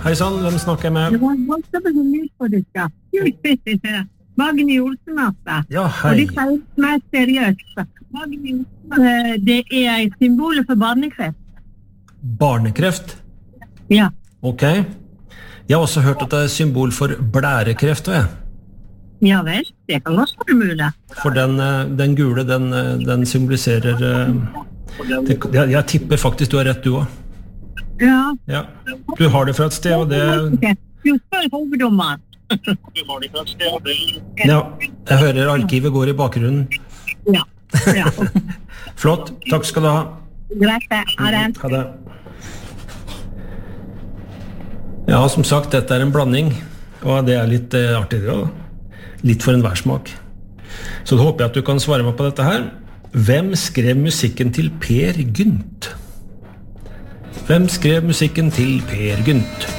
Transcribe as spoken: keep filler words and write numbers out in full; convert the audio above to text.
Hei sann, hvem snakker jeg med? Det var masse på nytt på det skal. Magni Olsen-natta. Ja, hei. Og det er mer seriøst. Magni Olsen, det er et symbol for barnekreft. Barnekreft? Ja. Ok. Jeg har også hørt at det er symbol for blærekreft, vet jeg. Ja vel, det kan også være mulig. For den, den gule, den, den symboliserer... Det, jeg, jeg tipper faktisk du har rett, du også. Ja. Ja. Du har det fra et sted, og det... Du spør hoveddommeren. Ja, jeg hører arkivet går i bakgrunnen. Ja. Ja. Flott, takk skal du ha. Greit, ha det. Ha det. Ja, som sagt, dette er en blanding, og det er litt eh, artig, ja. Litt for en værsmak. Så da håper jeg at du kan svare meg på dette her. Hvem skrev musikken til Per Gynt? Hvem skrev musikken til Per Gynt?